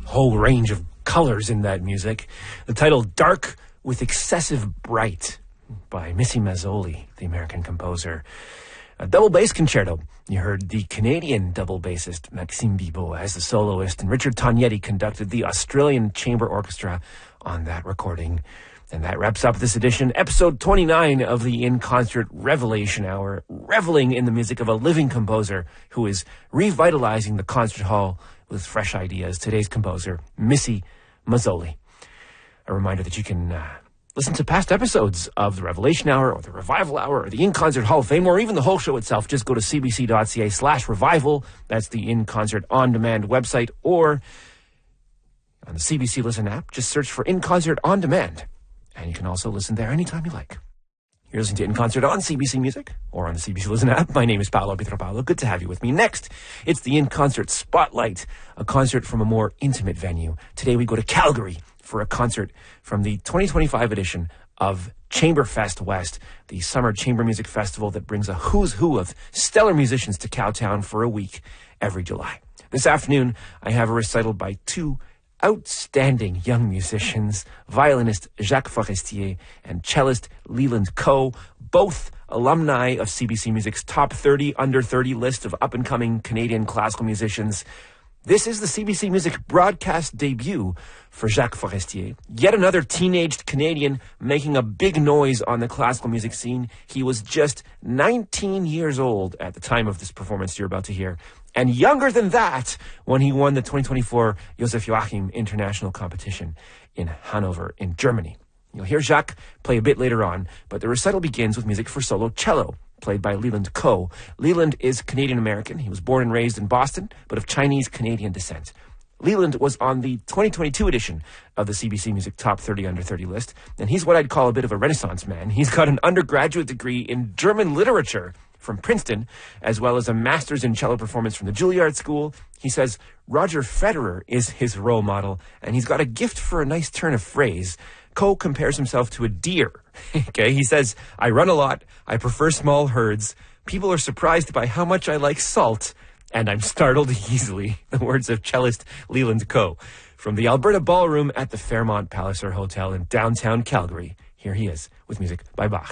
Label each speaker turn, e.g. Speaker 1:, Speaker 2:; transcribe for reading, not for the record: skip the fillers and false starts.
Speaker 1: whole range of colors in that music. The title Dark with Excessive Bright by Missy Mazzoli, the American composer. A double bass concerto. You heard the Canadian double bassist Maxime Bibeau as the soloist, and Richard Tognetti conducted the Australian Chamber Orchestra on that recording. And that wraps up this edition, episode 29 of the In Concert Revelation Hour, reveling in the music of a living composer who is revitalizing the concert hall with fresh ideas. Today's composer, Missy Mazzoli. A reminder that you can listen to past episodes of the Revelation Hour or the Revival Hour or the In Concert Hall of Fame or even the whole show itself. Just go to cbc.ca/revival. That's the In Concert On Demand website, or on the CBC Listen app, just search for In Concert On Demand. And you can also listen there anytime you like. You're listening to In Concert on CBC Music or on the CBC Listen app. My name is Paolo Pietropalo. Good to have you with me. Next, it's the In Concert Spotlight, a concert from a more intimate venue. Today we go to Calgary for a concert from the 2025 edition of Chamberfest West, the summer chamber music festival that brings a who's who of stellar musicians to Cowtown for a week every July. This afternoon, I have a recital by two outstanding young musicians, violinist Jacques Forestier and cellist Leland Coe, both alumni of CBC Music's top 30 under 30 list of up-and-coming Canadian classical musicians. This is the CBC Music broadcast debut for Jacques Forestier, yet another teenaged Canadian making a big noise on the classical music scene. He was just 19 years old at the time of this performance you're about to hear, and younger than that when he won the 2024 Josef Joachim International Competition in Hanover in Germany. You'll hear Jacques play a bit later on, but the recital begins with music for solo cello, played by Leland Coe. Leland is Canadian-American. He was born and raised in Boston, but of Chinese-Canadian descent. Leland was on the 2022 edition of the CBC Music Top 30 Under 30 list, and he's what I'd call a bit of a Renaissance man. He's got an undergraduate degree in German literature from Princeton, as well as a master's in cello performance from the Juilliard School. He says Roger Federer is his role model, and he's got a gift for a nice turn of phrase. Coe compares himself to a deer. Okay, he says, I run a lot, I prefer small herds, people are surprised by how much I like salt, and I'm startled easily. The words of cellist Leland Coe. From the Alberta Ballroom at the Fairmont Palliser Hotel in downtown Calgary, here he is with music by Bach.